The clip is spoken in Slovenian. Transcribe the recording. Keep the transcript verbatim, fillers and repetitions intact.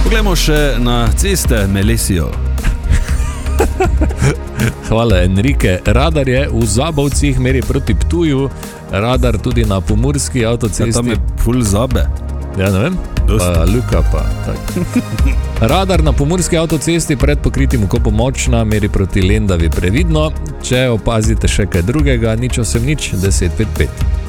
Poglejmo še na ceste Melesijo. Hvala, Enrique. Radar je v Zabovcih, meri proti Ptuju, radar tudi na pomurski avtocesti. Ja, tam je ful Zabe. Ja, ne vem, pa Luka pa. Radar na pomurski avtocesti pred pokritim vkopom Močna, meri proti Lendavi previdno. Če opazite še kaj drugega, nič osem nič, deset pet pet.